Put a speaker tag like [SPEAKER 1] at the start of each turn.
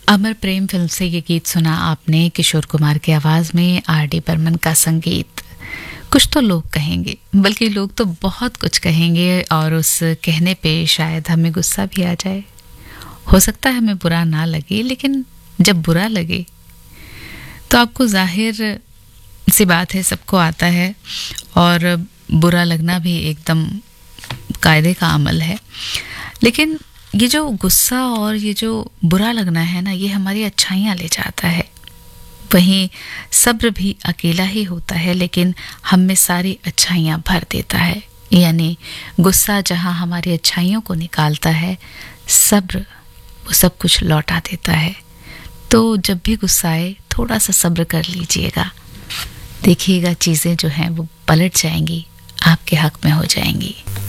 [SPEAKER 1] अमर प्रेम film से ये गीत सुना आपने, किशोर कुमार की आवाज में, आर.डी. बर्मन का संगीत। कुछ तो लोग कहेंगे, बल्कि लोग तो बहुत कुछ कहेंगे और उस कहने पे शायद हमें गुस्सा भी आ जाए। हो सकता है हमें बुरा ना लगे, लेकिन जब बुरा लगे तो आपको जाहिर सी बात है, सबको आता है और बुरा लगना भी एकदम कायदे का अमल है। लेकिन ये जो गुस्सा और ये जो बुरा लगना है ना, ये हमारी अच्छाइयाँ ले जाता है। वहीं सब्र भी अकेला ही होता है, लेकिन हम में सारी अच्छाइयाँ भर देता है। यानी गुस्सा जहाँ हमारी अच्छाइयों को निकालता है, सब्र वो सब कुछ लौटा देता है। तो जब भी गुस्सा आए, थोड़ा सा सब्र कर लीजिएगा, देखिएगा चीज़ें जो हैं वो पलट जाएंगी, आपके हक में हो जाएंगी।